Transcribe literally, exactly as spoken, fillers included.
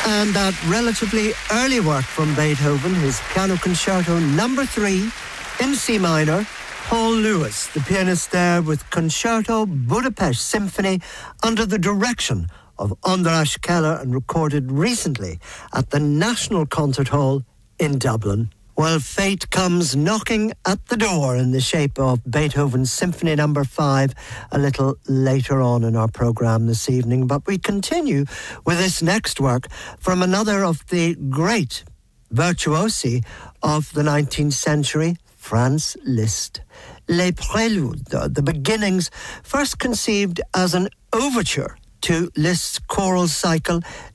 And that relatively early work from Beethoven, his Piano Concerto number three in C minor, Paul Lewis, the pianist there with Concerto Budapest Symphony under the direction of András Keller and recorded recently at the National Concert Hall in Dublin. Well, fate comes knocking at the door in the shape of Beethoven's Symphony number five a little later on in our programme this evening. But we continue with this next work from another of the great virtuosi of the nineteenth century, Franz Liszt. Les Préludes, the beginnings, first conceived as an overture to Liszt's choral cycle